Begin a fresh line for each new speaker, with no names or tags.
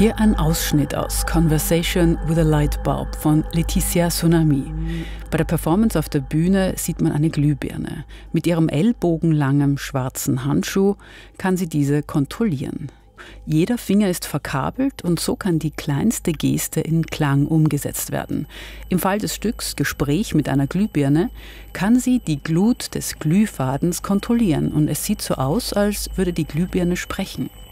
Hier ein Ausschnitt aus Conversation with a Light Bulb von Laetitia Tsunami. Bei der Performance auf der Bühne sieht man eine Glühbirne. Mit ihrem ellbogenlangen schwarzen Handschuh kann sie diese kontrollieren. Jeder Finger ist verkabelt und so kann die kleinste Geste in Klang umgesetzt werden. Im Fall des Stücks Gespräch mit einer Glühbirne kann sie die Glut des Glühfadens kontrollieren und es sieht so aus, als würde die Glühbirne sprechen.